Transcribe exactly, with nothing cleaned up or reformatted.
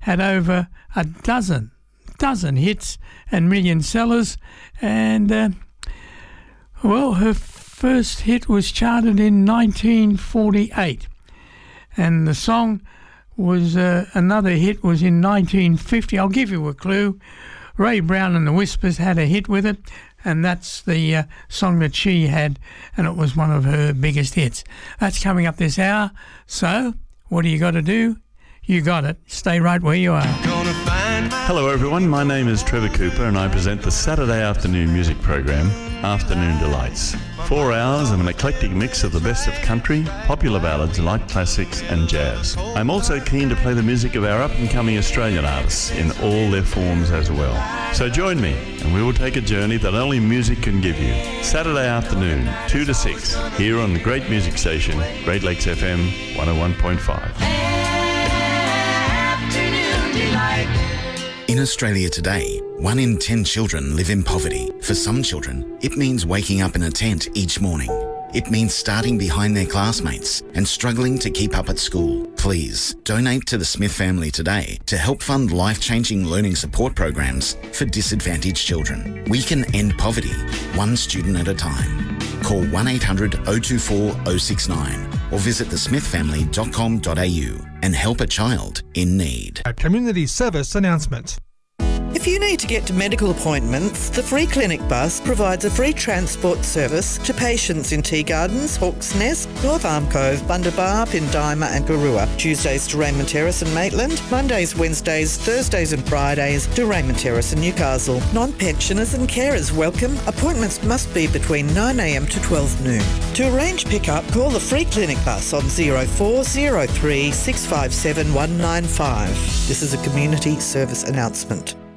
had over a dozen, dozen hits and million sellers. And, uh, well, her first hit was charted in nineteen forty-eight. And the song was, uh, another hit was in nineteen fifty. I'll give you a clue. Ray Brown and the Whispers had a hit with it, and that's the uh, song that she had, and it was one of her biggest hits. That's coming up this hour. So, what do you got to do? You got it. Stay right where you are. Hello everyone, my name is Trevor Cooper and I present the Saturday afternoon music program, Afternoon Delights. Four hours of an eclectic mix of the best of country, popular ballads, light classics and jazz. I'm also keen to play the music of our up-and-coming Australian artists in all their forms as well. So join me and we will take a journey that only music can give you. Saturday afternoon, two to six, here on the great music station, Great Lakes F M one oh one point five. In Australia today, one in ten children live in poverty. For some children, it means waking up in a tent each morning. It means starting behind their classmates and struggling to keep up at school. Please donate to the Smith family today to help fund life-changing learning support programs for disadvantaged children. We can end poverty, one student at a time. Call one eight hundred oh two four oh six nine or visit the smith family dot com dot a u and help a child in need. A community service announcement. If you need to get to medical appointments, the Free Clinic Bus provides a free transport service to patients in Tea Gardens, Hawkes Nest, North Arm Cove, Bundabar, Pindima and Garua. Tuesdays to Raymond Terrace and Maitland, Mondays, Wednesdays, Thursdays and Fridays to Raymond Terrace and Newcastle. Non-pensioners and carers welcome. Appointments must be between nine a m to twelve noon. To arrange pick-up, call the Free Clinic Bus on zero four zero three six five seven one nine five. This is a community service announcement.